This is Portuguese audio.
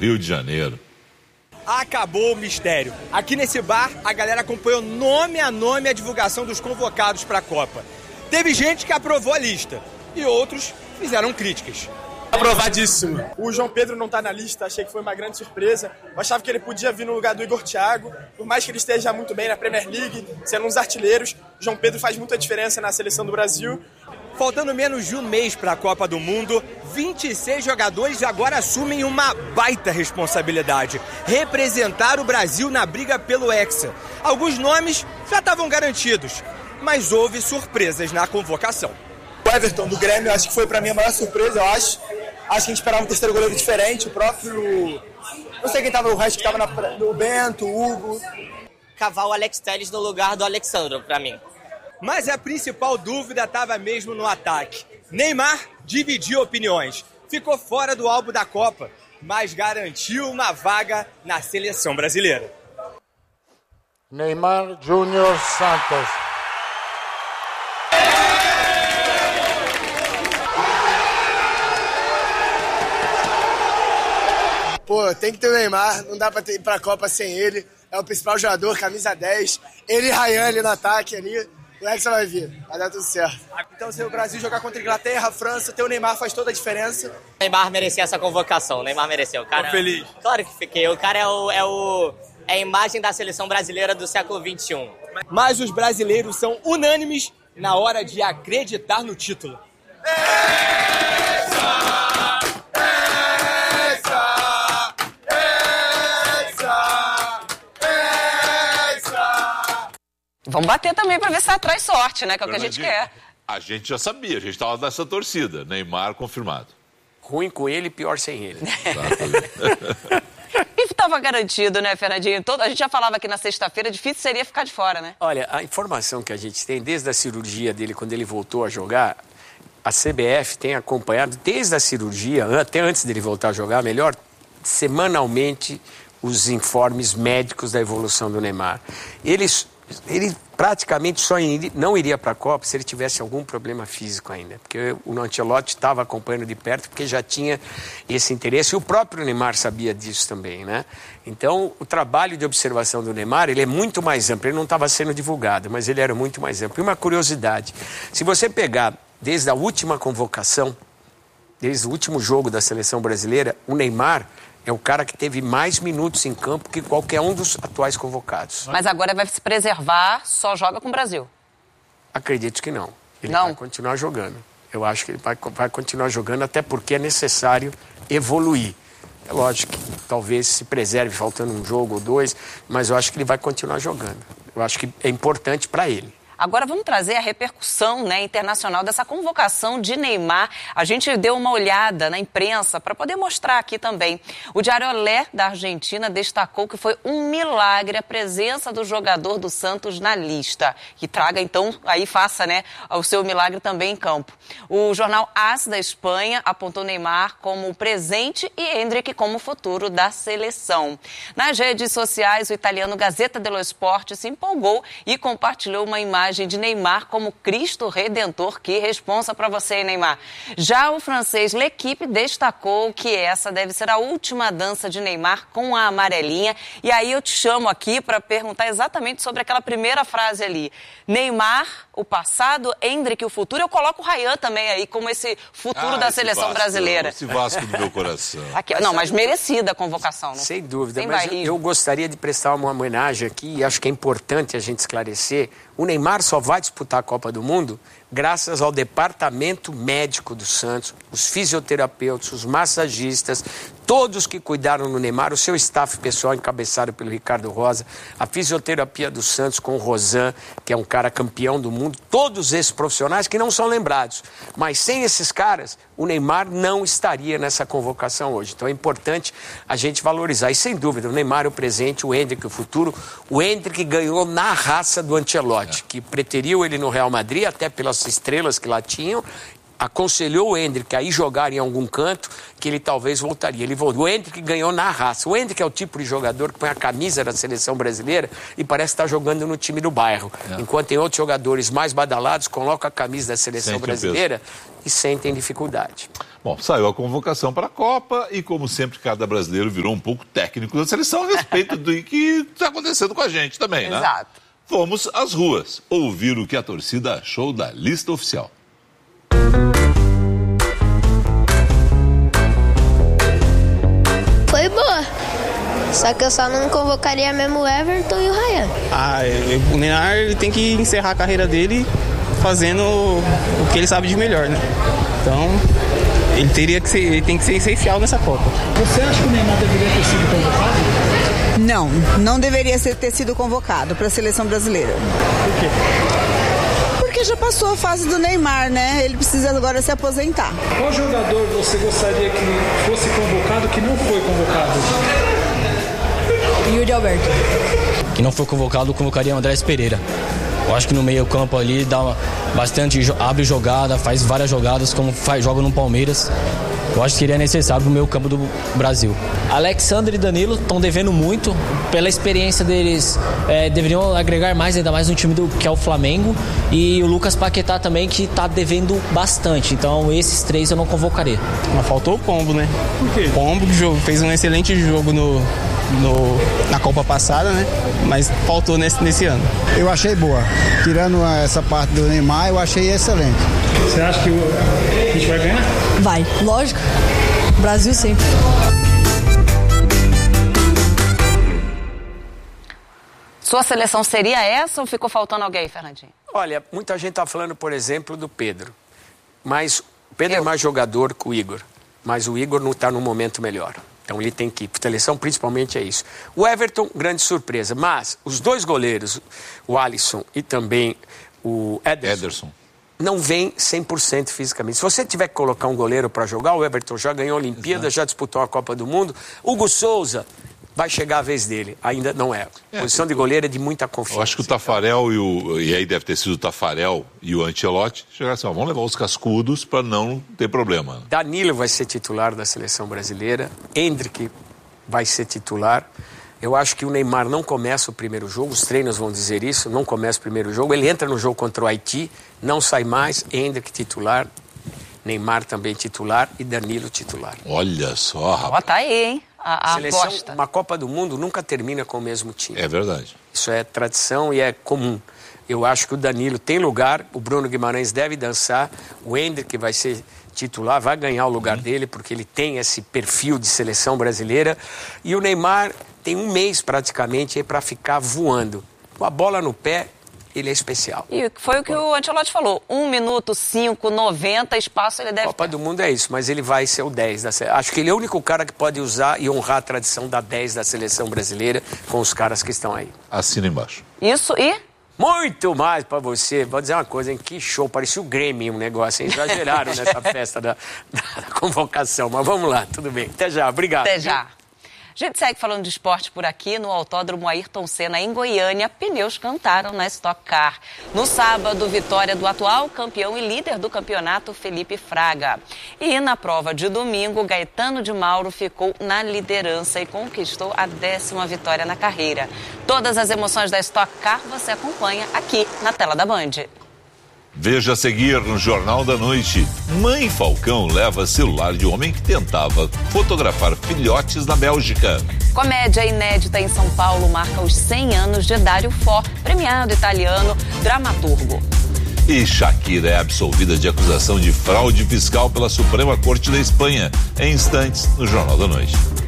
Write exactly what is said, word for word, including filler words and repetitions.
Rio de Janeiro. Acabou o mistério. Aqui nesse bar, a galera acompanhou nome a nome a divulgação dos convocados para a Copa. Teve gente que aprovou a lista e outros fizeram críticas. Aprovadíssimo. O João Pedro não tá na lista, achei que foi uma grande surpresa. Eu achava que ele podia vir no lugar do Igor Thiago. Por mais que ele esteja muito bem na Premier League, sendo um dos artilheiros, o João Pedro faz muita diferença na seleção do Brasil. Faltando menos de um mês para a Copa do Mundo, vinte e seis jogadores agora assumem uma baita responsabilidade: representar o Brasil na briga pelo Hexa. Alguns nomes já estavam garantidos, mas houve surpresas na convocação. O Everton, do Grêmio, acho que foi para mim a maior surpresa, eu acho. Acho que a gente esperava um terceiro goleiro diferente, o próprio... Não sei quem estava, o resto que estava no Bento, o Hugo. Cavar o Alex Telles no lugar do Alexandro, para mim. Mas a principal dúvida estava mesmo no ataque. Neymar dividiu opiniões. Ficou fora do álbum da Copa, mas garantiu uma vaga na seleção brasileira. Neymar Júnior Santos. Pô, tem que ter o Neymar, não dá pra ir pra Copa sem ele. É o principal jogador, camisa dez. Ele e Ryan ali no ataque ali. O Hexa vai vir, vai dar tudo certo. Então, se o Brasil jogar contra a Inglaterra, a França, ter o Neymar faz toda a diferença. O Neymar merecia essa convocação, o Neymar mereceu. O cara... Tô feliz. Claro que fiquei. O cara é, o, é, o, é a imagem da seleção brasileira do século vinte e um. Mas os brasileiros são unânimes na hora de acreditar no título. Vamos bater também para ver se atrai sorte, né? Que é o que a gente quer. A gente já sabia, a gente estava nessa torcida. Neymar confirmado. Ruim com ele, pior sem ele. E estava garantido, né, Fernandinho? Todo, a gente já falava aqui na sexta-feira, difícil seria ficar de fora, né? Olha, a informação que a gente tem desde a cirurgia dele, quando ele voltou a jogar, a C B F tem acompanhado desde a cirurgia, até antes dele voltar a jogar, melhor, semanalmente, os informes médicos da evolução do Neymar. Eles... Ele praticamente só iria, não iria para a Copa se ele tivesse algum problema físico ainda, porque o Ancelotti estava acompanhando de perto, porque já tinha esse interesse, e o próprio Neymar sabia disso também, né? Então, o trabalho de observação do Neymar, ele é muito mais amplo, ele não estava sendo divulgado, mas ele era muito mais amplo. E uma curiosidade, se você pegar desde a última convocação, desde o último jogo da seleção brasileira, o Neymar é o cara que teve mais minutos em campo que qualquer um dos atuais convocados. Mas agora vai se preservar, só joga com o Brasil. Acredito que não. Ele não. vai continuar jogando. Eu acho que ele vai, vai continuar jogando, até porque é necessário evoluir. É lógico que talvez se preserve faltando um jogo ou dois, mas eu acho que ele vai continuar jogando. Eu acho que é importante para ele. Agora vamos trazer a repercussão, né, internacional dessa convocação de Neymar. A gente deu uma olhada na imprensa para poder mostrar aqui também. O Diário Olé da Argentina destacou que foi um milagre a presença do jogador do Santos na lista. Que traga, então, aí faça, né, o seu milagre também em campo. O jornal AS da Espanha apontou Neymar como presente e Endrick como futuro da seleção. Nas redes sociais, o italiano Gazzetta dello Sport se empolgou e compartilhou uma imagem de Neymar como Cristo Redentor. Que responsa para você, Neymar. Já o francês L'Équipe destacou que essa deve ser a última dança de Neymar com a amarelinha. E aí eu te chamo aqui para perguntar exatamente sobre aquela primeira frase ali. Neymar, o passado, Endrick, o futuro. Eu coloco o Ryan também aí como esse futuro ah, da esse seleção Vasco, brasileira. Esse Vasco do meu coração. Aqui, não, mas merecida a convocação. Não? Sem dúvida, Sem mas barriga. eu gostaria de prestar uma homenagem aqui, e acho que é importante a gente esclarecer. O Neymar só vai disputar a Copa do Mundo graças ao departamento médico do Santos, os fisioterapeutas, os massagistas, todos que cuidaram do Neymar, o seu staff pessoal encabeçado pelo Ricardo Rosa, a fisioterapia do Santos com o Rosan, que é um cara campeão do mundo, todos esses profissionais que não são lembrados. Mas sem esses caras, o Neymar não estaria nessa convocação hoje. Então é importante a gente valorizar. E sem dúvida, o Neymar é o presente, o Endrick o futuro. O Endrick ganhou na raça do Ancelotti, que preteriu ele no Real Madrid, até pelas estrelas que lá tinham, aconselhou o Endrick a ir jogar em algum canto, que ele talvez voltaria. Ele voltou. O Endrick ganhou na raça. O Endrick é o tipo de jogador que põe a camisa da seleção brasileira e parece estar jogando no time do bairro. É. Enquanto tem outros jogadores mais badalados, colocam a camisa da seleção Sente brasileira e sentem dificuldade. Bom, saiu a convocação para a Copa e, como sempre, cada brasileiro virou um pouco técnico da seleção a respeito do que está acontecendo com a gente também, né? Exato. Fomos às ruas ouvir o que a torcida achou da lista oficial. Foi boa. Só que eu só não convocaria mesmo o Everton e o Ryan. Ah, o Neymar ele tem que encerrar a carreira dele fazendo o que ele sabe de melhor, né? Então, ele teria que ser, ele tem que ser essencial nessa Copa. Você acha que o Neymar deveria ter sido convocado? Não, não deveria ter sido convocado para a seleção brasileira. Por quê? Porque já passou a fase do Neymar, né? Ele precisa agora se aposentar. Qual jogador você gostaria que fosse convocado que não foi convocado? Yuri Alberto. Que não foi convocado, convocaria o Andrés Pereira. Eu acho que no meio campo ali dá uma, bastante, abre jogada, faz várias jogadas, como faz, joga no Palmeiras. Eu acho que seria necessário no meio campo do Brasil. Alexandre e Danilo estão devendo muito. Pela experiência deles, é, deveriam agregar mais, ainda mais no time do, que é o Flamengo. E o Lucas Paquetá também, que está devendo bastante. Então esses três eu não convocaria. Mas faltou o Pombo, né? Por quê? O Pombo que fez um excelente jogo no, no, na Copa passada, né? Mas faltou nesse, nesse ano. Eu achei boa. Tirando essa parte do Neymar, eu achei excelente. Você acha que a gente vai ganhar? Vai, lógico. Brasil sempre. Sua seleção seria essa ou ficou faltando alguém, Fernandinho? Olha, muita gente está falando, por exemplo, do Pedro. Mas o Pedro Eu. é mais jogador que o Igor. Mas o Igor não está num momento melhor. Então ele tem que ir. A seleção principalmente é isso. O Everton, grande surpresa. Mas os dois goleiros, o Alisson e também o Ederson, Ederson. não vem cem por cento fisicamente. Se você tiver que colocar um goleiro para jogar, o Everton já ganhou a Olimpíada, Exato. já disputou a Copa do Mundo. Hugo Souza, vai chegar a vez dele. Ainda não é. A posição de goleiro é de muita confiança. Eu acho que o Tafarel e o... E aí deve ter sido o Tafarel e o Ancelotti. Chegaram assim, ó, vamos levar os cascudos para não ter problema. Danilo vai ser titular da seleção brasileira. Endrick vai ser titular. Eu acho que o Neymar não começa o primeiro jogo. Os treinos vão dizer isso. Não começa o primeiro jogo. Ele entra no jogo contra o Haiti. Não sai mais. Endrick titular. Neymar também titular. E Danilo titular. Olha só, rapaz. Ó, tá aí, hein? A, a seleção, aposta. Uma Copa do Mundo nunca termina com o mesmo time. É verdade. Isso é tradição e é comum. Eu acho que o Danilo tem lugar, o Bruno Guimarães deve dançar, o Endrick vai ser titular, vai ganhar o lugar uhum. dele, porque ele tem esse perfil de seleção brasileira. E o Neymar tem um mês praticamente para ficar voando. Com a bola no pé, ele é especial. E foi o que o Ancelotti falou. Um minuto, cinco, noventa, espaço ele deve Copa ter. do Mundo é isso, mas ele vai ser o dez da seleção. Acho que ele é o único cara que pode usar e honrar a tradição da dez da seleção brasileira com os caras que estão aí. Assina embaixo. Isso e... Muito mais pra você. Vou dizer uma coisa, hein? Que show. Parecia o Grêmio, um negócio, hein? Exageraram nessa festa da, da convocação. Mas vamos lá, tudo bem. Até já, obrigado. Até já. A gente segue falando de esporte por aqui. No Autódromo Ayrton Senna, em Goiânia, pneus cantaram na Stock Car. No sábado, vitória do atual campeão e líder do campeonato, Felipe Fraga. E na prova de domingo, Gaetano de Mauro ficou na liderança e conquistou a décima vitória na carreira. Todas as emoções da Stock Car você acompanha aqui na tela da Band. Veja a seguir no Jornal da Noite. Mãe Falcão leva celular de homem que tentava fotografar filhotes na Bélgica. Comédia inédita em São Paulo marca os cem anos de Dario Fo, premiado italiano, dramaturgo. E Shakira é absolvida de acusação de fraude fiscal pela Suprema Corte da Espanha. Em instantes, no Jornal da Noite.